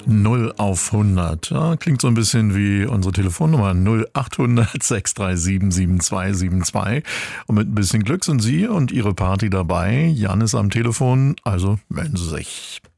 0 auf 100. Ja, klingt so ein bisschen wie unsere Telefonnummer 0800 637 7272. Und mit ein bisschen Glück sind Sie und Ihre Party dabei. Jan ist am Telefon, also melden Sie sich.